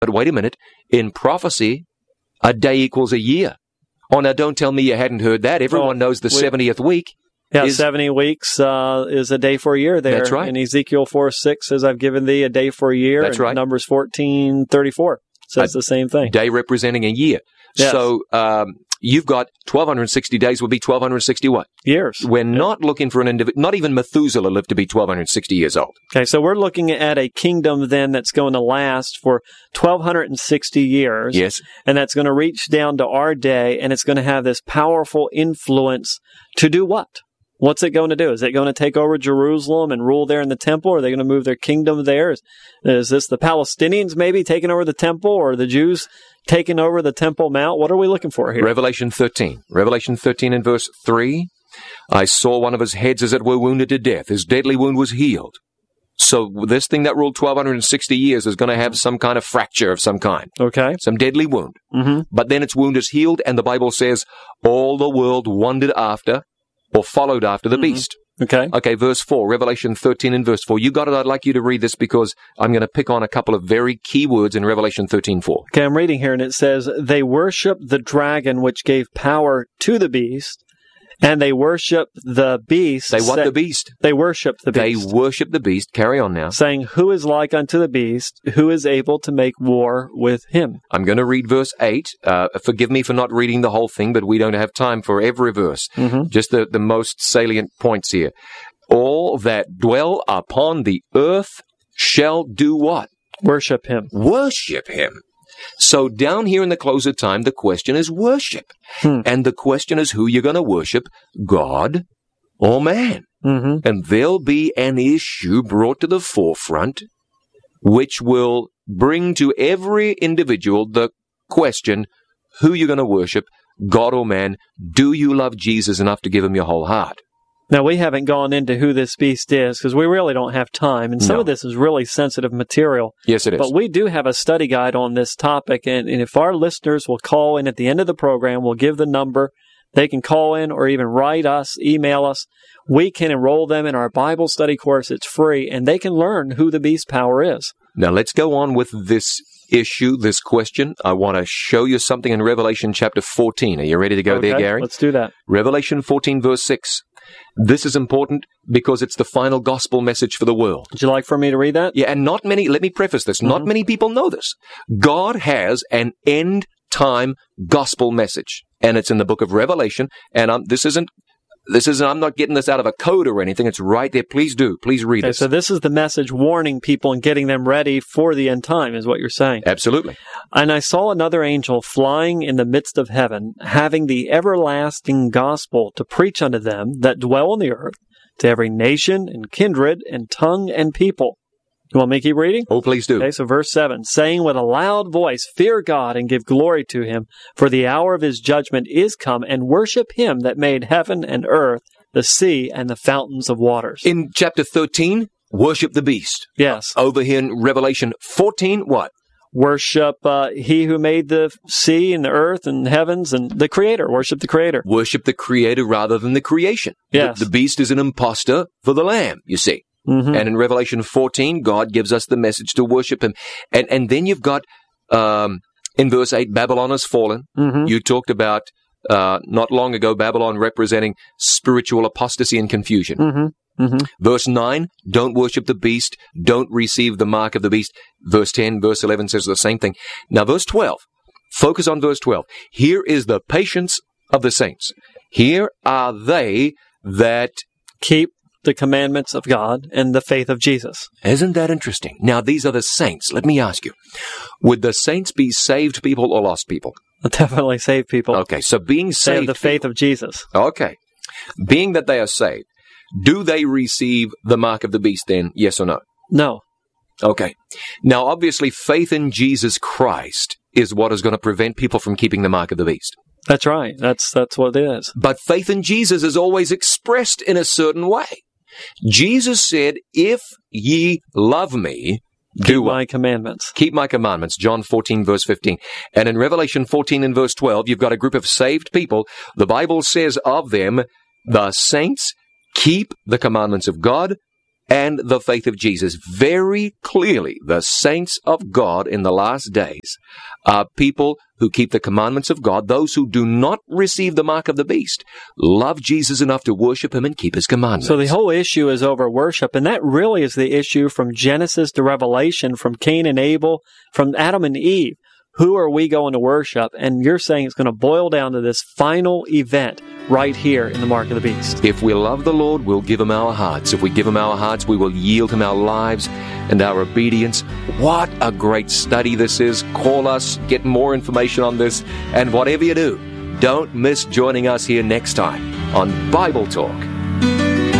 But wait a minute. In prophecy, a day equals a year. Oh, now don't tell me you hadn't heard that. Everyone knows the 70th week. Yeah, 70 weeks is a day for a year there. That's right. And Ezekiel 4:6 says, I've given thee a day for a year. That's right. Numbers 14:34 says the same thing. Day representing a year. Yes. So you've got 1,260 days would be 1,260 what? Years. We're not looking for an individual. Not even Methuselah lived to be 1,260 years old. Okay, so we're looking at a kingdom then that's going to last for 1,260 years. Yes. And that's going to reach down to our day, and it's going to have this powerful influence to do what? What's it going to do? Is it going to take over Jerusalem and rule there in the temple? Or are they going to move their kingdom there? Is this the Palestinians maybe taking over the temple, or the Jews taking over the Temple Mount? What are we looking for here? Revelation 13. Revelation 13 and verse 3. I saw one of his heads as it were wounded to death. His deadly wound was healed. So this thing that ruled 1,260 years is going to have some kind of fracture of some kind. Okay. Some deadly wound. Mm-hmm. But then its wound is healed, and the Bible says all the world wondered after, or followed after the beast. Okay. Okay, verse 4, Revelation 13 and verse 4. You got it. I'd like you to read this because I'm going to pick on a couple of very key words in Revelation 13:4. Okay, I'm reading here, and it says, they worship the dragon which gave power to the beast, and they worship the beast. They want the beast. They worship the beast. They worship the beast. Carry on now. Saying, who is like unto the beast, who is able to make war with him? I'm going to read verse 8. Forgive me for not reading the whole thing, but we don't have time for every verse. Mm-hmm. Just the most salient points here. All that dwell upon the earth shall do what? Worship him. Worship him. So down here in the close of time, the question is worship. And the question is who you're going to worship, God or man. Mm-hmm. And there'll be an issue brought to the forefront which will bring to every individual the question, who you're going to worship, God or man. Do you love Jesus enough to give him your whole heart? Now, we haven't gone into who this beast is because we really don't have time, and some of this is really sensitive material. Yes, it is. But we do have a study guide on this topic, and if our listeners will call in at the end of the program, we'll give the number. They can call in or even write us, email us. We can enroll them in our Bible study course. It's free, and they can learn who the beast power is. Now, let's go on with this issue, this question. I want to show you something in Revelation chapter 14. Are you ready to go there, Gary? Let's do that. Revelation 14, verse 6. This is important because it's the final gospel message for the world. Would you like for me to read that? Yeah, and not many, let me preface this, not many people know this. God has an end time gospel message, and it's in the book of Revelation, and this isn't, I'm not getting this out of a code or anything. It's right there. Please read this. So this is the message warning people and getting them ready for the end time, is what you're saying. Absolutely. And I saw another angel flying in the midst of heaven, having the everlasting gospel to preach unto them that dwell on the earth, to every nation and kindred and tongue and people. You want me to keep reading? Oh, please do. Okay, so verse 7, saying with a loud voice, fear God and give glory to him, for the hour of his judgment is come, and worship him that made heaven and earth, the sea, and the fountains of waters. In chapter 13, worship the beast. Yes. Over here in Revelation 14, what? Worship he who made the sea and the earth and heavens and the Creator. Worship the Creator. Worship the Creator rather than the creation. Yes. The beast is an imposter for the Lamb, you see. Mm-hmm. And in Revelation 14, God gives us the message to worship him. And then you've got, in verse 8, Babylon has fallen. Mm-hmm. You talked about, not long ago, Babylon representing spiritual apostasy and confusion. Mm-hmm. Mm-hmm. Verse 9, don't worship the beast, don't receive the mark of the beast. Verse 10, verse 11 says the same thing. Now, verse 12, focus on verse 12. Here is the patience of the saints. Here are they that keep the commandments of God and the faith of Jesus. Isn't that interesting? Now, these are the saints. Let me ask you, would the saints be saved people or lost people? Definitely saved people. Okay, so being saved... They have the faith of Jesus. Okay. Being that they are saved, do they receive the mark of the beast then, yes or no? No. Okay. Now, obviously, faith in Jesus Christ is what is going to prevent people from keeping the mark of the beast. That's right. That's what it is. But faith in Jesus is always expressed in a certain way. Jesus said, if ye love me, keep my commandments. Keep my commandments, John 14, verse 15. And in Revelation 14 and verse 12, you've got a group of saved people. The Bible says of them, the saints keep the commandments of God and the faith of Jesus. Very clearly, the saints of God in the last days are people who keep the commandments of God. Those who do not receive the mark of the beast love Jesus enough to worship him and keep his commandments. So the whole issue is over worship, and that really is the issue from Genesis to Revelation, from Cain and Abel, from Adam and Eve. Who are we going to worship? And you're saying it's going to boil down to this final event right here in the mark of the beast. If we love the Lord, we'll give him our hearts. If we give him our hearts, we will yield him our lives and our obedience. What a great study this is. Call us, get more information on this, and whatever you do, don't miss joining us here next time on Bible Talk.